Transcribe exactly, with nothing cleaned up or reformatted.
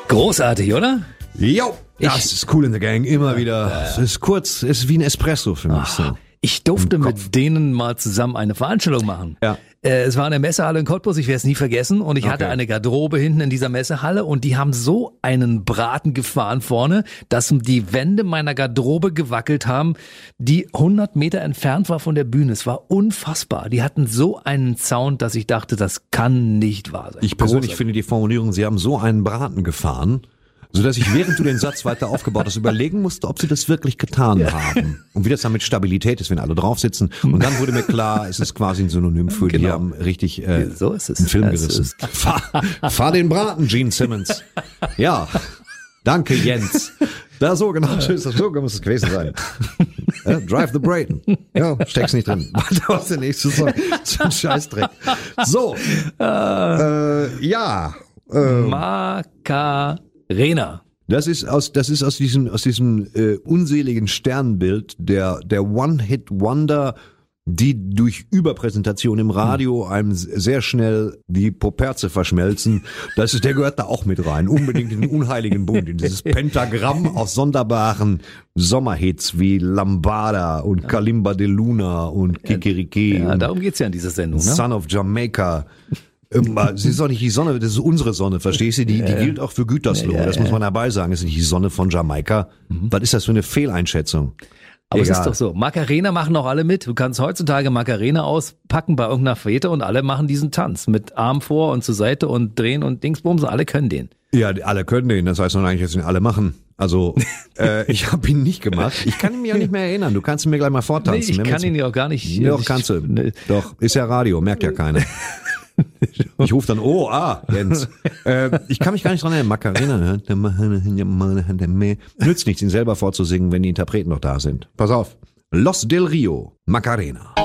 Großartig, oder? Jo, das ist Kool in the Gang, immer wieder. Es ist kurz, es ist wie ein Espresso für mich. So. Ich durfte mit denen mal zusammen eine Veranstaltung machen. Ja. Äh, es war in der Messehalle in Cottbus, ich werde es nie vergessen. Und ich Okay. hatte eine Garderobe hinten in dieser Messehalle und die haben so einen Braten gefahren vorne, dass die Wände meiner Garderobe gewackelt haben, die hundert Meter entfernt war von der Bühne. Es war unfassbar. Die hatten so einen Sound, dass ich dachte, das kann nicht wahr sein. Ich persönlich Großartig. finde die Formulierung, sie haben so einen Braten gefahren, sodass ich, während du den Satz weiter aufgebaut hast, überlegen musste, ob sie das wirklich getan haben. Und wie das dann mit Stabilität ist, wenn alle drauf sitzen. Und dann wurde mir klar, es ist quasi ein Synonym für, Genau. die haben richtig äh, So ist es. einen Film Es gerissen. ist- Fahr, fahr den Braten, Gene Simmons. Ja, danke Jens. Da so, genau, so ist das, so muss es gewesen sein. Ja, Drive the Brayton. Ja, steck's nicht drin. Warte, was ist der nächste Song? So ein Scheißdreck. So, äh, ja, äh, Macarena. Das ist aus, das ist aus diesem, aus diesem äh, unseligen Sternbild der, der One-Hit-Wonder, die durch Überpräsentation im Radio einem sehr schnell die Poperze verschmelzen. Das ist, der gehört da auch mit rein. Unbedingt in den unheiligen Bund, in dieses Pentagramm aus sonderbaren Sommerhits wie Lambada und Kalimba de Luna und Kikiriki Ja, und darum geht's ja in dieser Sendung, ne? Son of Jamaica. Immer, sie ist doch nicht die Sonne, das ist unsere Sonne, verstehst du? Die, die gilt auch für Gütersloh, das muss man dabei sagen. Das ist nicht die Sonne von Jamaika. Was ist das für eine Fehleinschätzung? Aber es Egal. ist doch so, Macarena machen doch alle mit. Du kannst heutzutage Macarena auspacken bei irgendeiner Fete und alle machen diesen Tanz mit Arm vor und zur Seite und drehen und Dingsbums, alle können den. Ja, die- alle können den, das heißt noch eigentlich, dass ihn alle machen. Also, äh, ich habe ihn nicht gemacht. Ich kann ihn mir auch nicht mehr erinnern. Du kannst ihn mir gleich mal Nee, vortanzen. ich Wenn wir kann jetzt- ihn ja auch gar nicht. Doch, ich, kannst du. Nee. Doch, ist ja Radio, merkt ja keiner. Ich rufe dann, oh, ah, Jens. Äh, ich kann mich gar nicht dran erinnern. Macarena. Nützt nichts, ihn selber vorzusingen, wenn die Interpreten noch da sind. Pass auf. Los del Rio, Macarena.